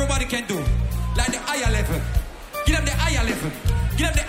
nobody can do. Like the higher level. Give them the higher level. Give them the